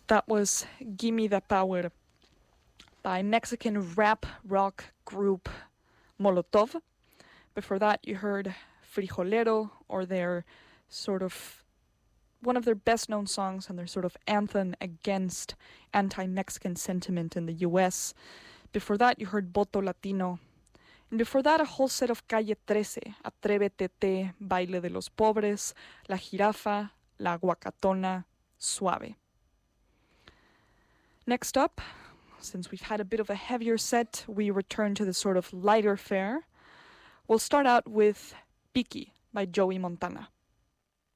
That was Gimme the Power by Mexican rap rock group Molotov. Before that, you heard Frijolero, or their sort of one of their best known songs and their sort of anthem against anti Mexican sentiment in the US. Before that, you heard Voto Latino. And before that, a whole set of Calle 13, Atrévete Te, Baile de los Pobres, La Jirafa, La Guacatona, Suave. Next up, since we've had a bit of a heavier set, we return to the sort of lighter fare. We'll start out with Piki by Joey Montana.